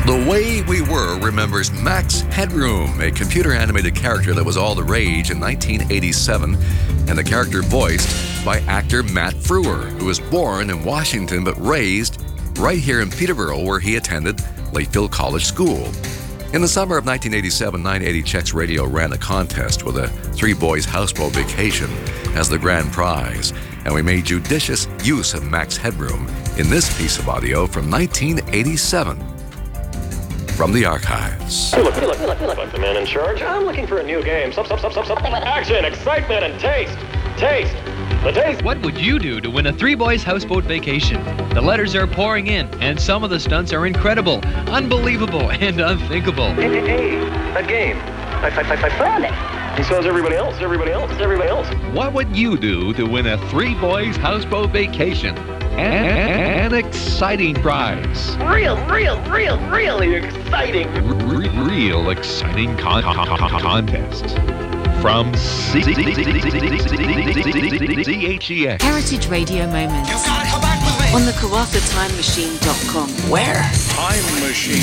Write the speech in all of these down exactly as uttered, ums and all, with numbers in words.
The Way We Were remembers Max Headroom, a computer-animated character that was all the rage in nineteen eighty-seven, and the character voiced by actor Matt Frewer, who was born in Washington but raised right here in Peterborough, where he attended Lakefield College School. In the summer of nineteen eighty-seven, nine eighty Checks Radio ran a contest with a Three Boys Houseboat Vacation as the grand prize, and we made judicious use of Max Headroom in this piece of audio from nineteen eighty-seven. From the archives. Hey, look, hey, look, hey, look, hey, look, like the man in charge. I'm looking for a new game. Some, some, some, some, something with action, excitement, and taste. Taste. The taste. What would you do to win a Three Boys Houseboat Vacation? The letters are pouring in, and some of the stunts are incredible, unbelievable, and unthinkable. Hey, hey, hey, that game. I, I, I, I found it. And so is everybody else, everybody else, everybody else. What would you do to win a Three Boys Houseboat Vacation? An exciting prize. Real, real, real, really exciting. R- real exciting con- contest. From C H E X. Heritage Radio Moments. On the Kawartha Time Machine dot com. Where? Time Machine.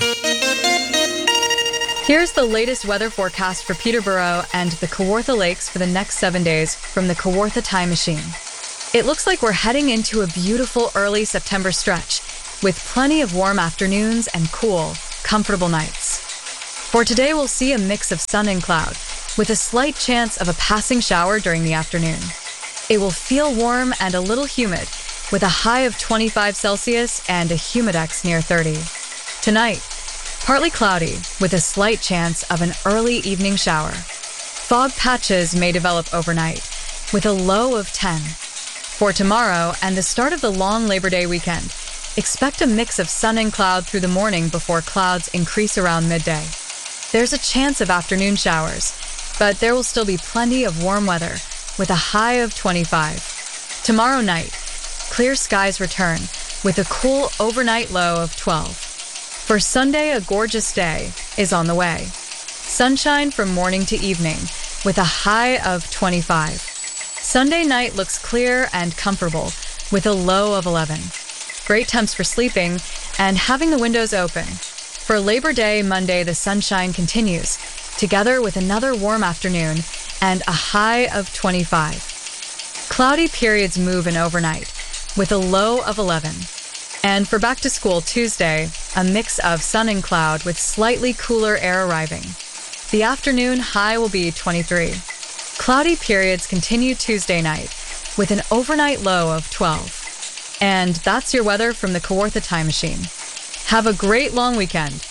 Here's the latest weather forecast for Peterborough and the Kawartha Lakes for the next seven days from the Kawartha Time Machine. It looks like we're heading into a beautiful early September stretch with plenty of warm afternoons and cool, comfortable nights. For today, we'll see a mix of sun and cloud with a slight chance of a passing shower during the afternoon. It will feel warm and a little humid with a high of twenty-five Celsius and a humidex near thirty. Tonight, partly cloudy with a slight chance of an early evening shower. Fog patches may develop overnight with a low of ten. For tomorrow and the start of the long Labor Day weekend, expect a mix of sun and cloud through the morning before clouds increase around midday. There's a chance of afternoon showers, but there will still be plenty of warm weather with a high of twenty-five. Tomorrow night, clear skies return with a cool overnight low of twelve. For Sunday, a gorgeous day is on the way. Sunshine from morning to evening with a high of twenty-five. Sunday night looks clear and comfortable with a low of eleven. Great temps for sleeping and having the windows open. For Labor Day, Monday, the sunshine continues, together with another warm afternoon and a high of twenty-five. Cloudy periods move in overnight with a low of eleven. And for back to school Tuesday, a mix of sun and cloud with slightly cooler air arriving. The afternoon high will be twenty-three. Cloudy periods continue Tuesday night with an overnight low of twelve. And that's your weather from the Kawartha Time Machine. Have a great long weekend.